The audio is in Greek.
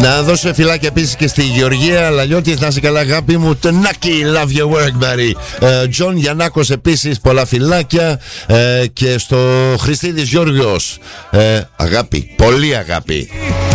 Να δώσω φυλάκια επίσης και στη Γεωργία Λαλιώτης, να είσαι καλά αγάπη μου. Νάκι, love your work buddy. Τζον Γιαννάκος επίσης, πολλά φυλάκια. Και στο Χριστίδης Γιώργος, αγάπη, πολύ αγάπη.